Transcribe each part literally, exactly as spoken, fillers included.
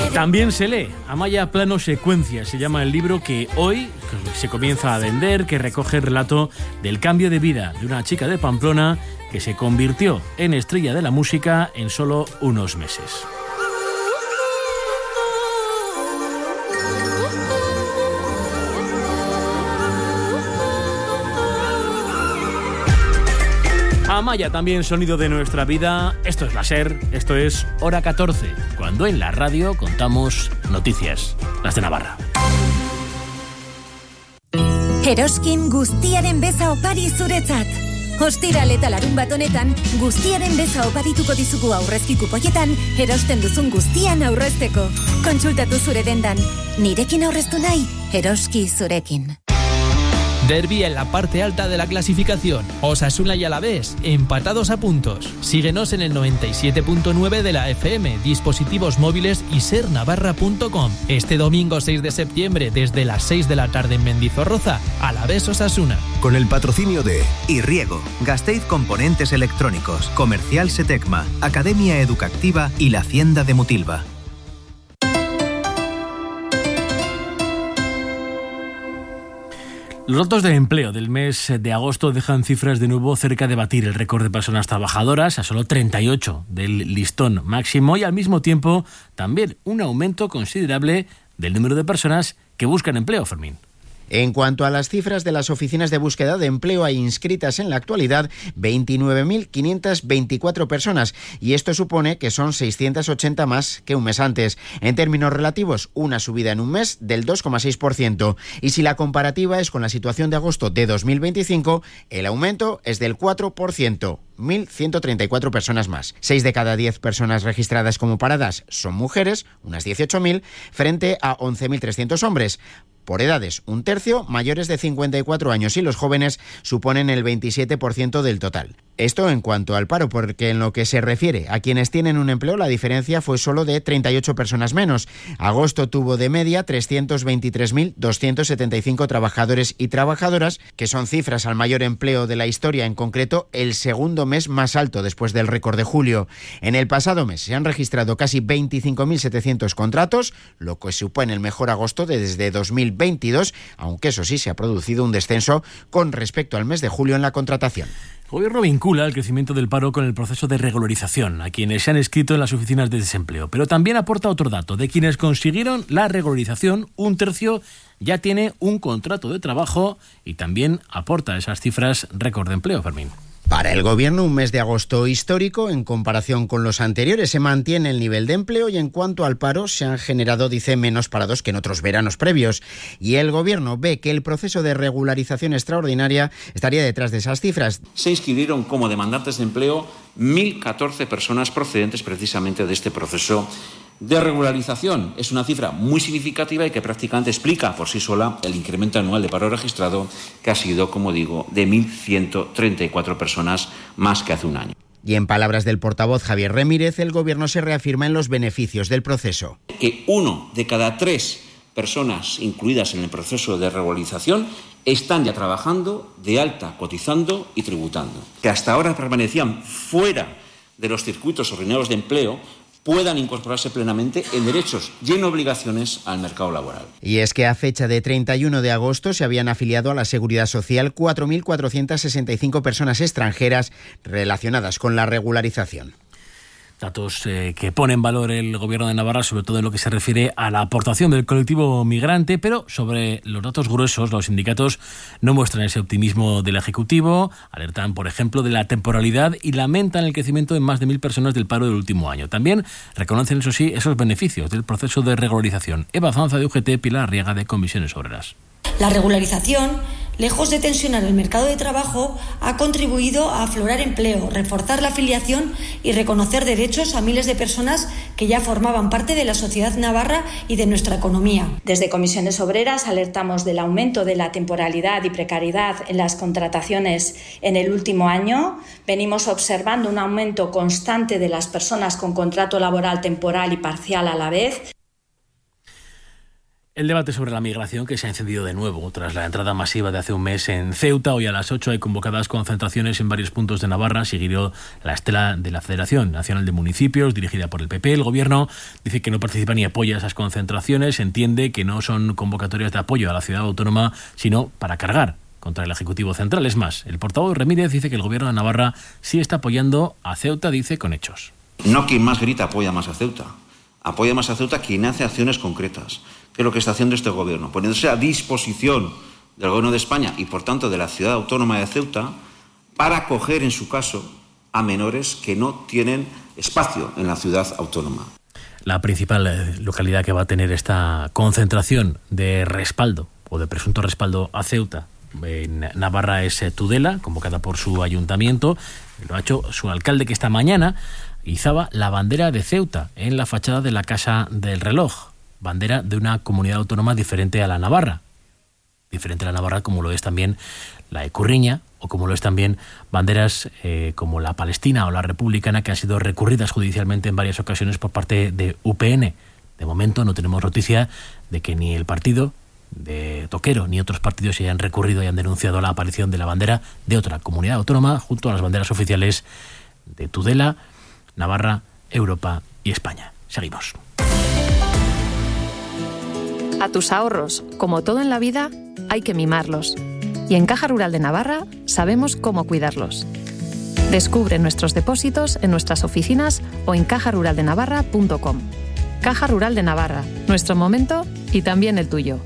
También se lee Amaya Plano Secuencia, se llama el libro que hoy se comienza a vender, que recoge el relato del cambio de vida de una chica de Pamplona que se convirtió en estrella de la música en solo unos meses. Amaya, también sonido de nuestra vida. Esto es la SER, esto es Hora catorce, cuando en la radio contamos noticias, las de Navarra. Eroskin guztiaren beza opari zuretzat. Ostiral eta larun bat honetan, guztiaren beza oparituko dizugu aurrezki kupoietan, erosten duzun guztian aurrezteko. Kontsultatu zure dendan. Nirekin aurreztu nahi, Eroski zurekin. Derbi en la parte alta de la clasificación. Osasuna y Alavés, empatados a puntos. Síguenos en el noventa y siete punto nueve de la F M, dispositivos móviles y ser navarra punto com. Este domingo seis de septiembre, desde las seis de la tarde en Mendizorroza, Alavés Osasuna. Con el patrocinio de Irriego, Gasteiz Componentes Electrónicos, Comercial Setecma, Academia Educativa y la Hacienda de Mutilva. Los datos de empleo del mes de agosto dejan cifras de nuevo cerca de batir el récord de personas trabajadoras, a solo treinta y ocho del listón máximo, y al mismo tiempo también un aumento considerable del número de personas que buscan empleo, Fermín. En cuanto a las cifras de las oficinas de búsqueda de empleo, hay inscritas en la actualidad veintinueve mil quinientas veinticuatro personas, y esto supone que son seiscientas ochenta más que un mes antes. En términos relativos, una subida en un mes del dos coma seis por ciento. Y si la comparativa es con la situación de agosto de dos mil veinticinco, el aumento es del cuatro por ciento. mil ciento treinta y cuatro personas más. seis de cada diez personas registradas como paradas son mujeres, unas dieciocho mil, frente a once mil trescientos hombres. Por edades, un tercio mayores de cincuenta y cuatro años, y los jóvenes suponen el veintisiete por ciento del total. Esto en cuanto al paro, porque en lo que se refiere a quienes tienen un empleo, la diferencia fue solo de treinta y ocho personas menos. Agosto tuvo de media trescientos veintitrés mil doscientos setenta y cinco trabajadores y trabajadoras, que son cifras al mayor empleo de la historia, en concreto el segundo mes más alto después del récord de julio. En el pasado mes se han registrado casi veinticinco mil setecientos contratos, lo que supone el mejor agosto desde dos mil veintidós, aunque eso sí se ha producido un descenso con respecto al mes de julio en la contratación. El Gobierno vincula el crecimiento del paro con el proceso de regularización a quienes se han inscrito en las oficinas de desempleo, pero también aporta otro dato: de quienes consiguieron la regularización, un tercio ya tiene un contrato de trabajo, y también aporta esas cifras récord de empleo, Fermín. Para el Gobierno, un mes de agosto histórico. En comparación con los anteriores, se mantiene el nivel de empleo, y en cuanto al paro, se han generado, dice, menos parados que en otros veranos previos. Y el Gobierno ve que el proceso de regularización extraordinaria estaría detrás de esas cifras. Se inscribieron como demandantes de empleo mil catorce personas procedentes precisamente de este proceso de regularización. Es una cifra muy significativa y que prácticamente explica por sí sola el incremento anual de paro registrado, que ha sido, como digo, de mil ciento treinta y cuatro personas más que hace un año. Y en palabras del portavoz Javier Remírez, el Gobierno se reafirma en los beneficios del proceso. Que uno de cada tres personas incluidas en el proceso de regularización están ya trabajando, de alta, cotizando y tributando. Que hasta ahora permanecían fuera de los circuitos ordinarios de empleo, puedan incorporarse plenamente en derechos y en obligaciones al mercado laboral. Y es que a fecha de treinta y uno de agosto se habían afiliado a la Seguridad Social cuatro mil cuatrocientas sesenta y cinco personas extranjeras relacionadas con la regularización. Datos eh, que pone en valor el Gobierno de Navarra, sobre todo en lo que se refiere a la aportación del colectivo migrante, pero sobre los datos gruesos, los sindicatos no muestran ese optimismo del Ejecutivo. Alertan, por ejemplo, de la temporalidad y lamentan el crecimiento de más de mil personas del paro del último año. También reconocen, eso sí, esos beneficios del proceso de regularización. Eva Zanza de U G T, Pilar Arriaga de Comisiones Obreras. La regularización, lejos de tensionar el mercado de trabajo, ha contribuido a aflorar empleo, reforzar la afiliación y reconocer derechos a miles de personas que ya formaban parte de la sociedad navarra y de nuestra economía. Desde Comisiones Obreras alertamos del aumento de la temporalidad y precariedad en las contrataciones en el último año. Venimos observando un aumento constante de las personas con contrato laboral temporal y parcial a la vez. El debate sobre la migración que se ha encendido de nuevo tras la entrada masiva de hace un mes en Ceuta. Hoy a las ocho hay convocadas concentraciones en varios puntos de Navarra, siguiendo la estela de la Federación Nacional de Municipios, dirigida por el P P. El Gobierno dice que no participa ni apoya esas concentraciones, entiende que no son convocatorias de apoyo a la ciudad autónoma, sino para cargar contra el Ejecutivo Central. Es más, el portavoz Remírez dice que el Gobierno de Navarra sí está apoyando a Ceuta, dice, con hechos. No quien más grita apoya más a Ceuta. Apoya más a Ceuta quien hace acciones concretas. ¿Qué es lo que está haciendo este Gobierno? Poniéndose a disposición del Gobierno de España y, por tanto, de la ciudad autónoma de Ceuta para acoger, en su caso, a menores que no tienen espacio en la ciudad autónoma. La principal localidad que va a tener esta concentración de respaldo o de presunto respaldo a Ceuta en Navarra es Tudela, convocada por su ayuntamiento. Lo ha hecho su alcalde, que esta mañana izaba la bandera de Ceuta en la fachada de la Casa del Reloj, bandera de una comunidad autónoma diferente a la Navarra, diferente a la Navarra como lo es también la Ecurriña o como lo es también banderas eh, como la palestina o la republicana, que han sido recurridas judicialmente en varias ocasiones por parte de U P N. De momento no tenemos noticia de que ni el partido de Toquero ni otros partidos se hayan recurrido y han denunciado la aparición de la bandera de otra comunidad autónoma junto a las banderas oficiales de Tudela, Navarra, Europa y España. Seguimos. A tus ahorros, como todo en la vida, hay que mimarlos. Y en Caja Rural de Navarra sabemos cómo cuidarlos. Descubre nuestros depósitos en nuestras oficinas o en caja rural de navarra punto com. Caja Rural de Navarra, nuestro momento y también el tuyo.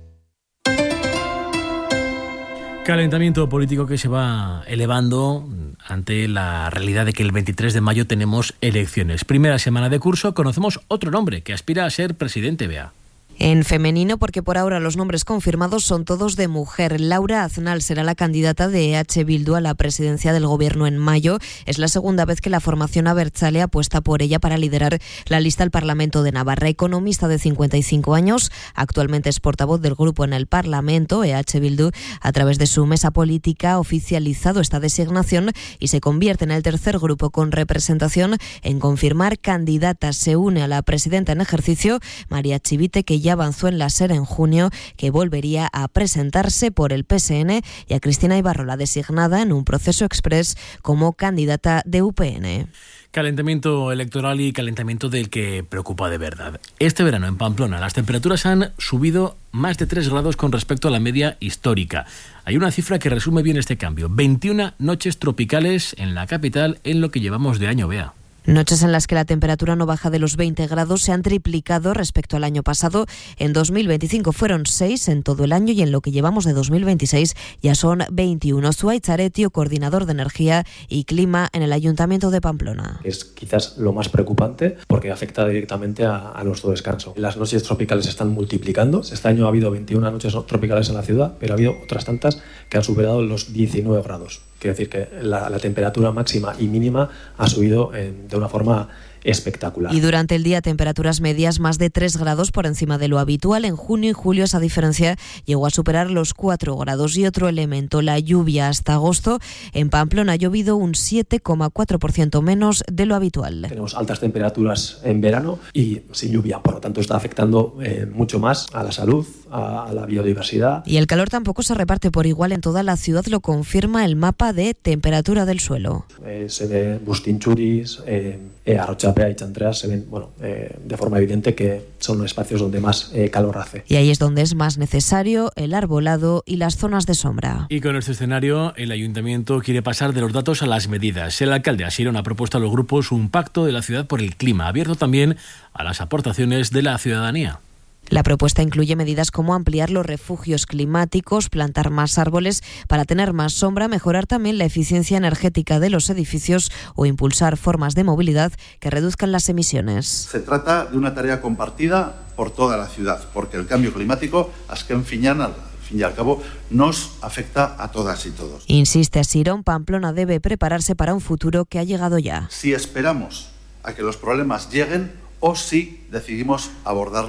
Calentamiento político que se va elevando ante la realidad de que el veintitrés de mayo tenemos elecciones. Primera semana de curso, conocemos otro nombre que aspira a ser presidente, Bea. En femenino, porque por ahora los nombres confirmados son todos de mujer. Laura Aznal será la candidata de E H Bildu a la presidencia del Gobierno en mayo. Es la segunda vez que la formación abertzale apuesta por ella para liderar la lista al Parlamento de Navarra. Economista de cincuenta y cinco años, actualmente es portavoz del grupo en el Parlamento. E H Bildu, a través de su mesa política, ha oficializado esta designación y se convierte en el tercer grupo con representación en confirmar candidatas. Se une a la presidenta en ejercicio, María Chivite, que ya ya avanzó en la SER en junio que volvería a presentarse por el P S N, y a Cristina Ibarrola, designada en un proceso express como candidata de U P N. Calentamiento electoral y calentamiento del que preocupa de verdad. Este verano en Pamplona las temperaturas han subido más de tres grados con respecto a la media histórica. Hay una cifra que resume bien este cambio: veintiuna noches tropicales en la capital en lo que llevamos de año, Bea. Noches en las que la temperatura no baja de los veinte grados se han triplicado respecto al año pasado. En dos mil veinticinco fueron seis en todo el año y en lo que llevamos de dos mil veintiséis ya son veintiuno. Zuaitz Aretio, coordinador de Energía y Clima en el Ayuntamiento de Pamplona. Es quizás lo más preocupante porque afecta directamente a, a nuestro descanso. Las noches tropicales se están multiplicando. Este año ha habido veintiuna noches tropicales en la ciudad, pero ha habido otras tantas que han superado los diecinueve grados. Quiere decir que la, la temperatura máxima y mínima ha subido eh, de una forma espectacular. Y durante el día temperaturas medias más de tres grados por encima de lo habitual. En junio y julio esa diferencia llegó a superar los cuatro grados. Y otro elemento, la lluvia. Hasta agosto en Pamplona ha llovido un siete coma cuatro por ciento menos de lo habitual. Tenemos altas temperaturas en verano y sin lluvia, por lo tanto está afectando eh, mucho más a la salud, a, a la biodiversidad. Y el calor tampoco se reparte por igual en toda la ciudad, lo confirma el mapa de temperatura del suelo. Eh, se ve Bustinchuris, eh, eh, Arrochapea y Chantreas, se ven bueno, eh, de forma evidente que son los espacios donde más eh, calor hace. Y ahí es donde es más necesario el arbolado y las zonas de sombra. Y con este escenario, el Ayuntamiento quiere pasar de los datos a las medidas. El alcalde Asirón ha propuesto a los grupos un pacto de la ciudad por el clima, abierto también a las aportaciones de la ciudadanía. La propuesta incluye medidas como ampliar los refugios climáticos, plantar más árboles para tener más sombra, mejorar también la eficiencia energética de los edificios o impulsar formas de movilidad que reduzcan las emisiones. Se trata de una tarea compartida por toda la ciudad, porque el cambio climático, azken finean, al fin y al cabo, nos afecta a todas y todos. Insiste Asirón, Pamplona debe prepararse para un futuro que ha llegado ya. Si esperamos a que los problemas lleguen o si decidimos abordarlos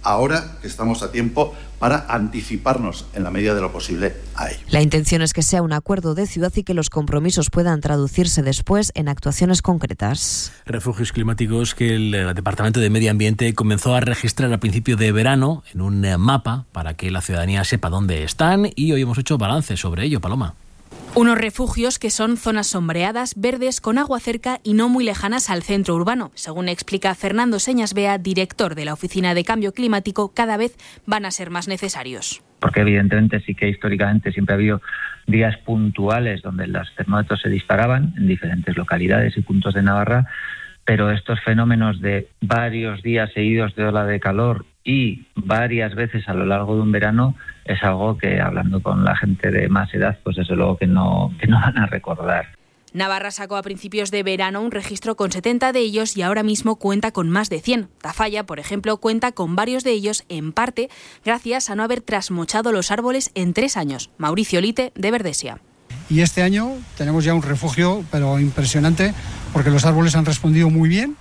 ahora que estamos a tiempo para anticiparnos en la medida de lo posible a ello. La intención es que sea un acuerdo de ciudad y que los compromisos puedan traducirse después en actuaciones concretas. Refugios climáticos que el Departamento de Medio Ambiente comenzó a registrar a principio de verano en un mapa para que la ciudadanía sepa dónde están, y hoy hemos hecho balance sobre ello, Paloma. Unos refugios que son zonas sombreadas, verdes, con agua cerca y no muy lejanas al centro urbano. Según explica Fernando Señasbea, director de la Oficina de Cambio Climático, cada vez van a ser más necesarios. Porque evidentemente sí que históricamente siempre ha habido días puntuales donde los termómetros se disparaban en diferentes localidades y puntos de Navarra, pero estos fenómenos de varios días seguidos de ola de calor y varias veces a lo largo de un verano es algo que, hablando con la gente de más edad, pues desde luego que no, que no van a recordar. Navarra sacó a principios de verano un registro con setenta de ellos y ahora mismo cuenta con más de cien. Tafalla, por ejemplo, cuenta con varios de ellos, en parte gracias a no haber trasmochado los árboles en tres años. Mauricio Lite, de Verdesia. Y este año tenemos ya un refugio, pero impresionante, porque los árboles han respondido muy bien.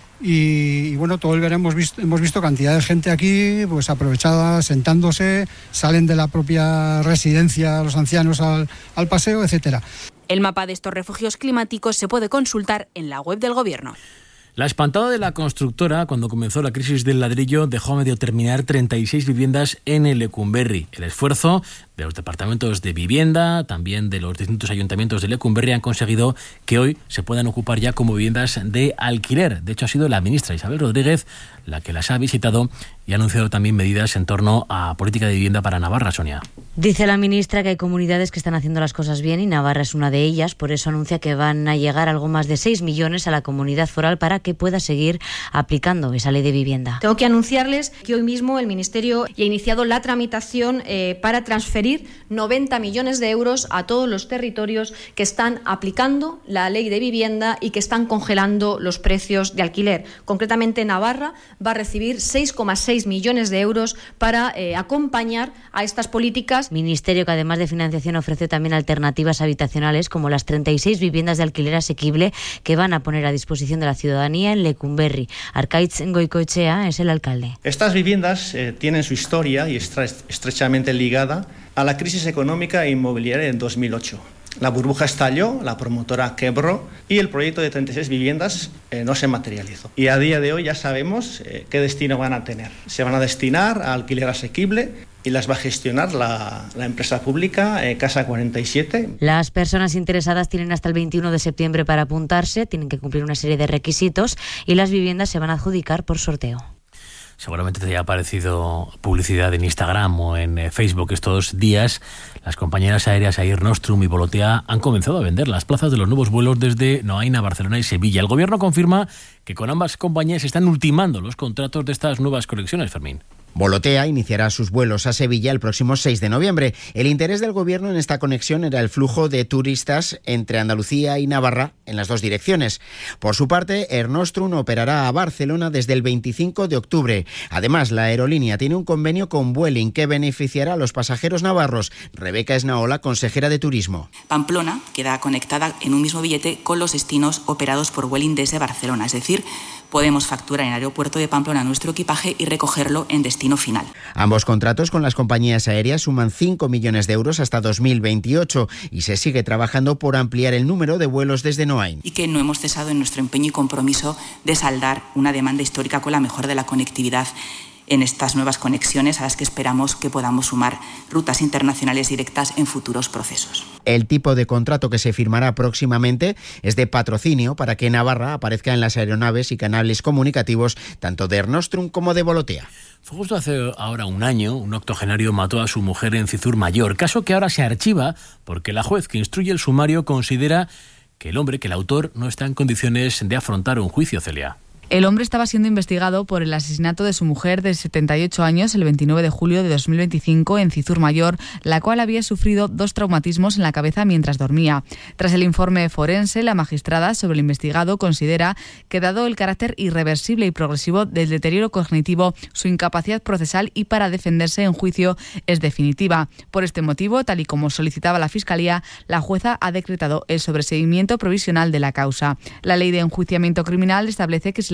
Y, y bueno, todo el verano hemos visto, hemos visto cantidad de gente aquí, pues aprovechada, sentándose, salen de la propia residencia los ancianos al, al paseo, etcétera. El mapa de estos refugios climáticos se puede consultar en la web del Gobierno. La espantada de la constructora cuando comenzó la crisis del ladrillo dejó a medio terminar treinta y seis viviendas en el Lecumberri. El esfuerzo de los departamentos de vivienda, también de los distintos ayuntamientos de Lecumberri, han conseguido que hoy se puedan ocupar ya como viviendas de alquiler. De hecho, ha sido la ministra Isabel Rodríguez la que las ha visitado y ha anunciado también medidas en torno a política de vivienda para Navarra, Sonia. Dice la ministra que hay comunidades que están haciendo las cosas bien y Navarra es una de ellas. Por eso anuncia que van a llegar algo más de seis millones a la comunidad foral para que pueda seguir aplicando esa ley de vivienda. Tengo que anunciarles que hoy mismo el Ministerio ya ha iniciado la tramitación eh, para transferir noventa millones de euros a todos los territorios que están aplicando la ley de vivienda y que están congelando los precios de alquiler. Concretamente, Navarra va a recibir seis coma seis millones de euros para eh, acompañar a estas políticas. Ministerio que además de financiación ofrece también alternativas habitacionales como las treinta y seis viviendas de alquiler asequible que van a poner a disposición de la ciudadanía en Lecumberri. Arkaitz Goicoechea es el alcalde. Estas viviendas eh, tienen su historia y está estrechamente ligada a la crisis económica e inmobiliaria en dos mil ocho. La burbuja estalló, la promotora quebró y el proyecto de treinta y seis viviendas eh, no se materializó. Y a día de hoy ya sabemos eh, qué destino van a tener. Se van a destinar a alquiler asequible y las va a gestionar la, la empresa pública eh, Casa cuarenta y siete. Las personas interesadas tienen hasta el veintiuno de septiembre para apuntarse, tienen que cumplir una serie de requisitos y las viviendas se van a adjudicar por sorteo. Seguramente te haya aparecido publicidad en Instagram o en Facebook estos días. Las compañías aéreas Air Nostrum y Volotea han comenzado a vender las plazas de los nuevos vuelos desde Noain a Barcelona y Sevilla. El Gobierno confirma que con ambas compañías están ultimando los contratos de estas nuevas conexiones, Fermín. Volotea iniciará sus vuelos a Sevilla el próximo seis de noviembre. El interés del Gobierno en esta conexión era el flujo de turistas entre Andalucía y Navarra en las dos direcciones. Por su parte, Air Nostrum operará a Barcelona desde el veinticinco de octubre. Además, la aerolínea tiene un convenio con Vueling que beneficiará a los pasajeros navarros. Rebeca Esnaola, consejera de Turismo. Pamplona queda conectada en un mismo billete con los destinos operados por Vueling desde Barcelona, es decir, podemos facturar en el aeropuerto de Pamplona nuestro equipaje y recogerlo en destino final. Ambos contratos con las compañías aéreas suman cinco millones de euros hasta dos mil veintiocho y se sigue trabajando por ampliar el número de vuelos desde Noain. Y que no hemos cesado en nuestro empeño y compromiso de saldar una demanda histórica con la mejora de la conectividad en estas nuevas conexiones a las que esperamos que podamos sumar rutas internacionales directas en futuros procesos. El tipo de contrato que se firmará próximamente es de patrocinio para que Navarra aparezca en las aeronaves y canales comunicativos tanto de Air Nostrum como de Volotea. Fue justo hace ahora un año, un octogenario mató a su mujer en Cizur Mayor, caso que ahora se archiva porque la juez que instruye el sumario considera que el hombre, que el autor, no está en condiciones de afrontar un juicio, Celia. El hombre estaba siendo investigado por el asesinato de su mujer de setenta y ocho años el veintinueve de julio de dos mil veinticinco en Cizur Mayor, la cual había sufrido dos traumatismos en la cabeza mientras dormía. Tras el informe forense, la magistrada sobre el investigado considera que, dado el carácter irreversible y progresivo del deterioro cognitivo, su incapacidad procesal y para defenderse en juicio es definitiva. Por este motivo, tal y como solicitaba la Fiscalía, la jueza ha decretado el sobreseimiento provisional de la causa. La ley de enjuiciamiento criminal establece que si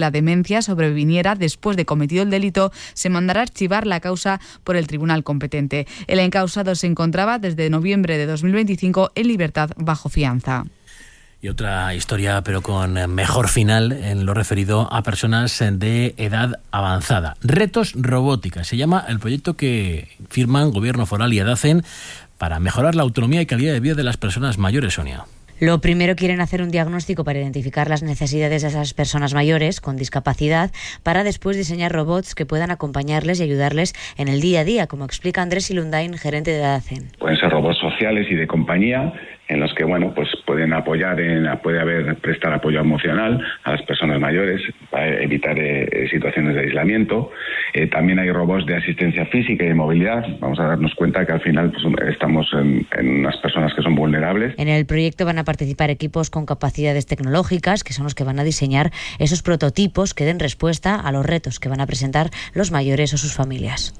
la demencia sobreviniera después de cometido el delito, se mandará archivar la causa por el tribunal competente. El encausado se encontraba desde noviembre de dos mil veinticinco en libertad bajo fianza. Y otra historia, pero con mejor final, en lo referido a personas de edad avanzada. Retos Robótica, se llama el proyecto que firman Gobierno Foral y EDACEN para mejorar la autonomía y calidad de vida de las personas mayores, Sonia. Lo primero, quieren hacer un diagnóstico para identificar las necesidades de esas personas mayores con discapacidad, para después diseñar robots que puedan acompañarles y ayudarles en el día a día, como explica Andrés Ilundain, gerente de EDACEN. Pueden ser robots sociales y de compañía, en los que bueno pues pueden apoyar, en, puede haber prestar apoyo emocional a las personas mayores para evitar eh, situaciones de aislamiento. Eh, también hay robots de asistencia física y de movilidad. Vamos a darnos cuenta que al final pues, estamos en, en unas personas que son vulnerables. En el proyecto van a participar equipos con capacidades tecnológicas, que son los que van a diseñar esos prototipos que den respuesta a los retos que van a presentar los mayores o sus familias.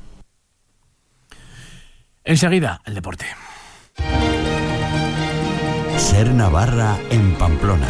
Enseguida, el deporte. Ser Navarra en Pamplona.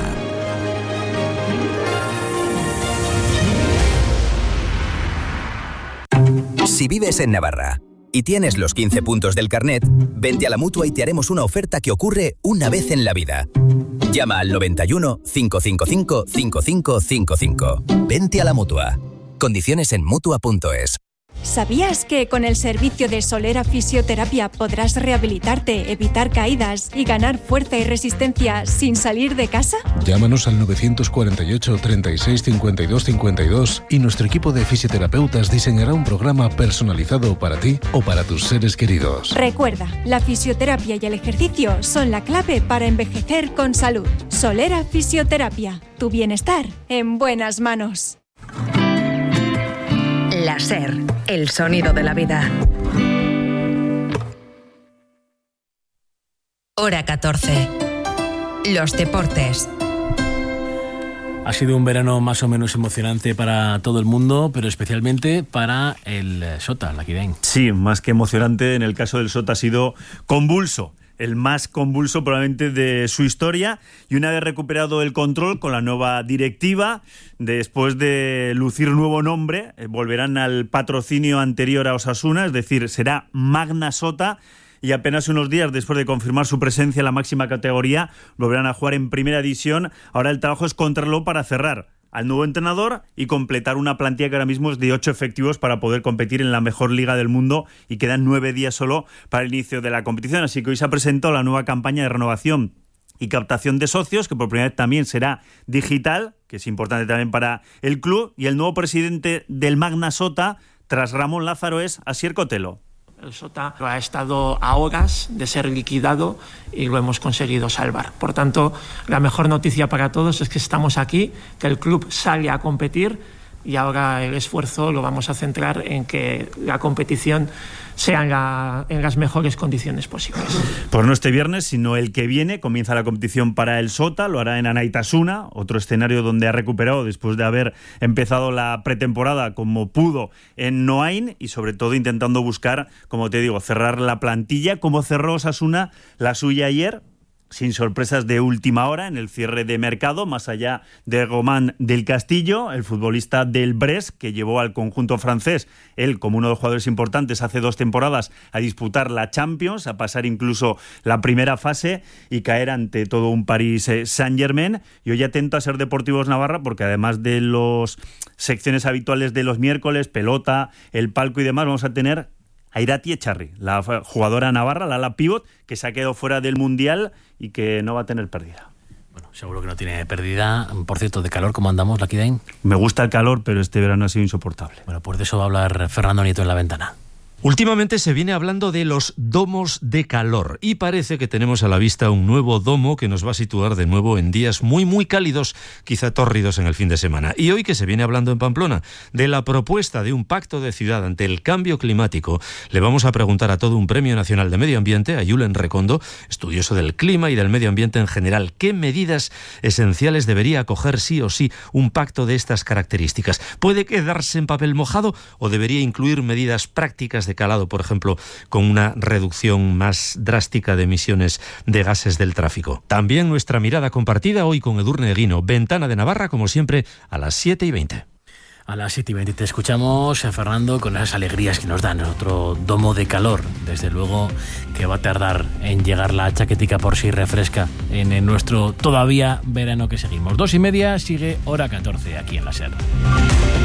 Si vives en Navarra y tienes los quince puntos del carnet, vente a la Mutua y te haremos una oferta que ocurre una vez en la vida. Llama al noventa y uno, cinco cinco cinco, cinco cinco cinco cinco. Vente a la Mutua. Condiciones en mutua punto es. ¿Sabías que con el servicio de Solera Fisioterapia podrás rehabilitarte, evitar caídas y ganar fuerza y resistencia sin salir de casa? Llámanos al novecientos cuarenta y ocho, treinta y seis, cincuenta y dos cincuenta y dos y nuestro equipo de fisioterapeutas diseñará un programa personalizado para ti o para tus seres queridos. Recuerda, la fisioterapia y el ejercicio son la clave para envejecer con salud. Solera Fisioterapia, tu bienestar en buenas manos. La SER, el sonido de la vida. Hora catorce. Los deportes. Ha sido un verano más o menos emocionante para todo el mundo, pero especialmente para el Sota, Lakidain. Sí, más que emocionante, en el caso del Sota ha sido convulso. El más convulso probablemente de su historia, y una vez recuperado el control con la nueva directiva, después de lucir nuevo nombre, eh, volverán al patrocinio anterior a Osasuna, es decir, será Magna Sota, y apenas unos días después de confirmar su presencia en la máxima categoría, volverán a jugar en primera división. Ahora el trabajo es controlarlo para cerrar al nuevo entrenador y completar una plantilla que ahora mismo es de ocho efectivos para poder competir en la mejor liga del mundo, y quedan nueve días solo para el inicio de la competición. Así que hoy se ha presentado la nueva campaña de renovación y captación de socios, que por primera vez también será digital, que es importante también para el club, y el nuevo presidente del Magna Sota, tras Ramón Lázaro, es Asier Cotelo. El Sota ha estado a horas de ser liquidado y lo hemos conseguido salvar. Por tanto, la mejor noticia para todos es que estamos aquí, que el club sale a competir, y ahora el esfuerzo lo vamos a centrar en que la competición sea en, la, en las mejores condiciones posibles. Pues no este viernes, sino el que viene, comienza la competición para el Sota, lo hará en Anaitasuna, otro escenario donde ha recuperado después de haber empezado la pretemporada como pudo en Noain, y sobre todo intentando buscar, como te digo, cerrar la plantilla, como cerró Osasuna la suya ayer, sin sorpresas de última hora en el cierre de mercado, más allá de Román del Castillo, el futbolista del Brest, que llevó al conjunto francés, él como uno de los jugadores importantes hace dos temporadas, a disputar la Champions, a pasar incluso la primera fase y caer ante todo un Paris Saint-Germain. Y hoy atento a Ser Deportivos Navarra, porque además de las secciones habituales de los miércoles, pelota, el palco y demás, vamos a tener a Irati Echarri, la jugadora navarra, la ala pívot, que se ha quedado fuera del Mundial y que no va a tener pérdida. Bueno, seguro que no tiene pérdida. Por cierto, ¿de calor cómo andamos, Lakidain? Me gusta el calor, pero este verano ha sido insoportable. Bueno, pues de eso va a hablar Fernando Nieto en La Ventana. Últimamente se viene hablando de los domos de calor, y parece que tenemos a la vista un nuevo domo que nos va a situar de nuevo en días muy muy cálidos, quizá tórridos en el fin de semana. Y hoy, que se viene hablando en Pamplona de la propuesta de un pacto de ciudad ante el cambio climático, le vamos a preguntar a todo un Premio Nacional de Medio Ambiente, a Julen Recondo, estudioso del clima y del medio ambiente en general, qué medidas esenciales debería acoger sí o sí un pacto de estas características. ¿Puede quedarse en papel mojado o debería incluir medidas prácticas de de calado, por ejemplo, con una reducción más drástica de emisiones de gases del tráfico. También nuestra mirada compartida hoy con Edurne Eguino, Ventana de Navarra, como siempre, a las siete y veinte. A las siete y veinte te escuchamos, Fernando, con esas alegrías que nos dan. Otro domo de calor, desde luego que va a tardar en llegar la chaquetica por si refresca en el nuestro todavía verano que seguimos. Dos y media, sigue hora catorce aquí en la SER.